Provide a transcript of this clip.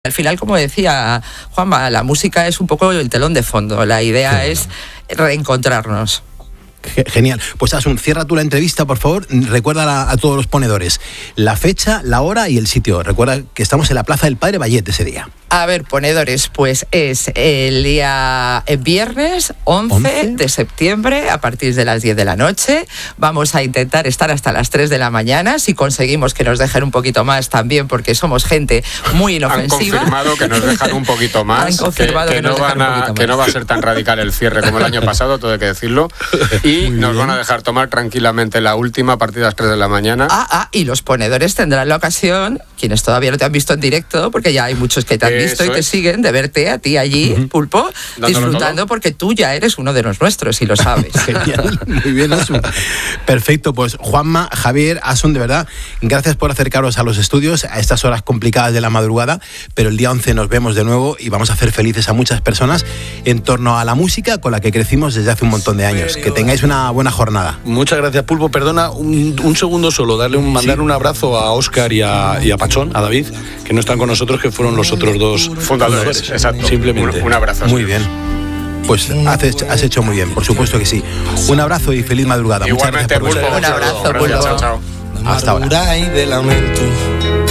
Al final, como decía Juanma, la música es un poco el telón de fondo. La idea es reencontrarnos. Genial. Pues Asun, cierra tú la entrevista, por favor. Recuerda a todos los ponedores la fecha, la hora y el sitio. Recuerda que estamos en la Plaza del Padre Vallet ese día. A ver, ponedores, pues es el día viernes 11 de septiembre a partir de las 10 de la noche. Vamos a intentar estar hasta las 3 de la mañana. Si conseguimos que nos dejen un poquito más también, porque somos gente muy inofensiva. Han confirmado que nos dejan un poquito más. Han confirmado que no va a ser tan radical el cierre como el año pasado, todo hay que decirlo. Y nos van a dejar tomar tranquilamente la última a partir de las 3 de la mañana. Y los ponedores tendrán la ocasión, quienes todavía no te han visto en directo, porque ya hay muchos que te han visto y te siguen, de verte a ti allí, Pulpo, disfrutando, porque tú ya eres uno de los nuestros y lo sabes. Genial, muy bien, Asun. Perfecto, pues Juanma, Javier, Asun, de verdad, gracias por acercaros a los estudios a estas horas complicadas de la madrugada, pero el día 11 nos vemos de nuevo y vamos a hacer felices a muchas personas en torno a la música con la que crecimos desde hace un montón de años. Que tengáis una buena jornada. Muchas gracias, Pulpo. Perdona, un segundo solo, mandar un abrazo a Óscar y a Pachón, a David, que no están con nosotros, que fueron los otros dos fundadores. Exacto. Simplemente. Un abrazo. Muy bien. Pues has hecho muy bien, por supuesto que sí. Un abrazo y feliz madrugada. Igualmente, muchas gracias por Pulpo. Un abrazo, Pulpo. Chao. Hasta ahora. De lamento.